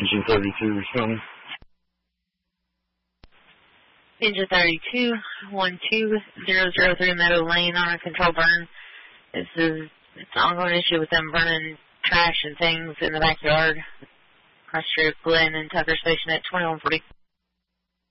Engine 32 responding. Engine 32, 12003 Meadow Lane on a control burn. It's an ongoing issue with them burning trash and things in the backyard. Cross Street Glen and Tucker Station at 2140.